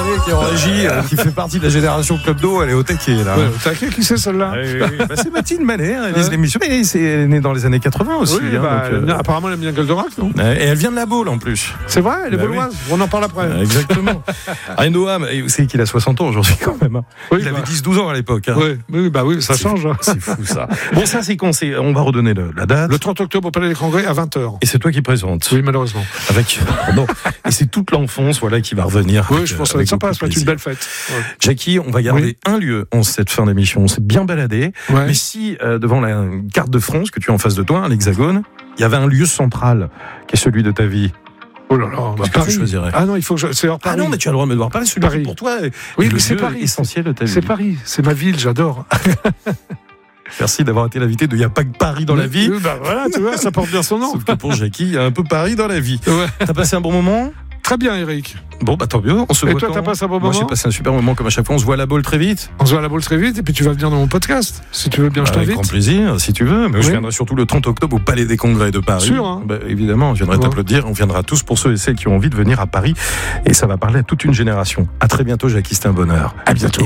Hervé qui est en régie, qui fait partie de la génération Club d'eau, elle est au taquet là. Ouais, taquet, qui c'est celle-là? C'est Mathilde Mallet, elle réalise l'émission, mais elle est née dans les années 80 aussi. Oui, apparemment elle aime bien Goldorak, non? Et elle vient de la Baule en plus. C'est vrai, elle est bauloise. Oui. On en parle après. Exactement. Noam, vous savez qu'il a 60 ans aujourd'hui quand même. Oui, il avait 10-12 ans à l'époque. Oui, ça change. C'est fou ça. Bon, ça c'est con, on va redonner la date. Le 30 octobre au Palais des Congrès à 20h. Et c'est toi qui présente. Oui, malheureusement. Et c'est toute l'enfance qui va revenir. Oui, je pense que ça va être sympa, ça va être une belle fête. Ouais. Jackie, on va garder un lieu en cette fin d'émission. On s'est bien baladé. Ouais. Mais si, devant la carte de France que tu as en face de toi, l'Hexagone, il y avait un lieu central qui est celui de ta vie. Oh là là, Paris. Tu choisirais. Ah non, il faut que c'est hors Paris. Ah non, mais tu as le droit de me voir Paris. Celui Paris. Pour toi, oui, mais c'est Paris. Essentiel de ta vie. C'est Paris, c'est ma ville, j'adore. Merci d'avoir été l'invité de Il n'y a pas que Paris dans la vie. Voilà, tu vois, ça porte bien son nom. Sauf que pour Jackie, il y a un peu Paris dans la vie. Ouais. T'as passé un bon moment? Très bien, Eric. Bon, tant mieux. On se voit. Et toi, t'as passé un bon moment? Moi, j'ai passé un super moment comme à chaque fois. On se voit à la Baule très vite. On se voit à la Baule très vite et puis tu vas venir dans mon podcast. Si tu veux bien, je t'invite. Avec grand plaisir, si tu veux. Mais je viendrai surtout le 30 octobre au Palais des Congrès de Paris. Sûr, hein? Évidemment, je viendrai t'applaudir. On viendra tous pour ceux et celles qui ont envie de venir à Paris. Et ça va parler à toute une génération. À très bientôt, Jackie. C'était un bonheur. À bientôt.